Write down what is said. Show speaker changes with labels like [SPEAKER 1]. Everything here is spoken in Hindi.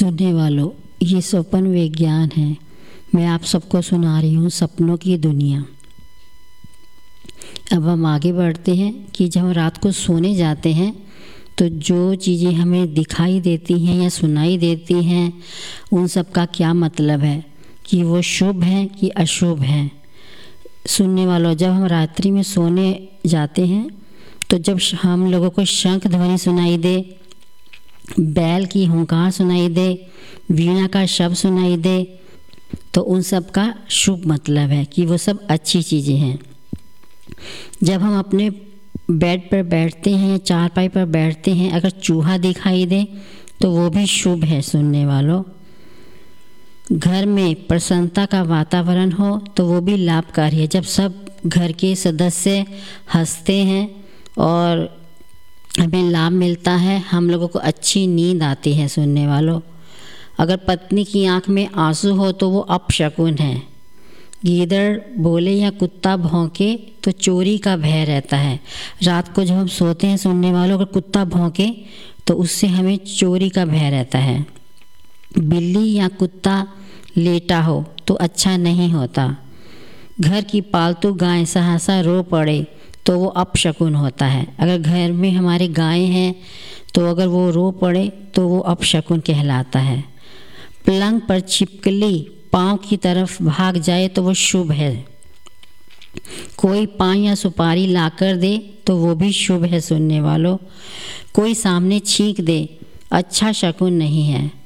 [SPEAKER 1] सुनने वालों, ये स्वप्न विज्ञान है। मैं आप सबको सुना रही हूँ सपनों की दुनिया। अब हम आगे बढ़ते हैं कि जब हम रात को सोने जाते हैं तो जो चीज़ें हमें दिखाई देती हैं या सुनाई देती हैं उन सब का क्या मतलब है, कि वो शुभ हैं कि अशुभ हैं। सुनने वालों, जब हम रात्रि में सोने जाते हैं तो जब हम लोगों को शंख ध्वनि सुनाई दे, बैल की हुंकार सुनाई दे, वीणा का शब्द सुनाई दे, तो उन सब का शुभ मतलब है कि वो सब अच्छी चीज़ें हैं। जब हम अपने बेड पर बैठते हैं या चारपाई पर बैठते हैं, अगर चूहा दिखाई दे तो वो भी शुभ है। सुनने वालों, घर में प्रसन्नता का वातावरण हो तो वो भी लाभकारी है। जब सब घर के सदस्य हंसते हैं और हमें लाभ मिलता है, हम लोगों को अच्छी नींद आती है। सुनने वालों, अगर पत्नी की आंख में आंसू हो तो वो अपशकुन है। गीदड़ बोले या कुत्ता भौंके तो चोरी का भय रहता है। रात को जब हम सोते हैं सुनने वालों, अगर कुत्ता भौंके तो उससे हमें चोरी का भय रहता है। बिल्ली या कुत्ता लेटा हो तो अच्छा नहीं होता। घर की पालतू गाय सहसा रो पड़े तो वो अपशकुन होता है। अगर घर में हमारे गाय हैं तो अगर वो रो पड़े तो वो अपशकुन कहलाता है। पलंग पर छिपकली पाँव की तरफ भाग जाए तो वो शुभ है। कोई पान या सुपारी लाकर दे तो वो भी शुभ है। सुनने वालों, कोई सामने छींक दे अच्छा शकुन नहीं है।